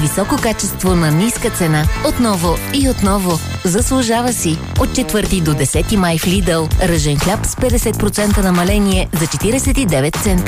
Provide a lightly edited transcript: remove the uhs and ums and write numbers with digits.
Високо качество на ниска цена. Отново и отново. Заслужава си. От 4 до 10 май в Lidl. Ръжен хляб с 50% намаление за 49 цента.